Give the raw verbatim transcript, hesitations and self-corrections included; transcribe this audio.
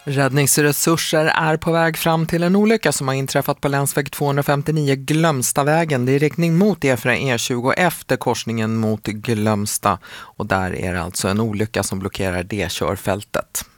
Räddningsresurser är på väg fram till en olycka som har inträffat på länsväg tvåhundrafemtionio Glömstavägen. Det är i riktning mot E fyra E tjugo efter korsningen mot Glömsta. Och där är det alltså en olycka som blockerar det körfältet.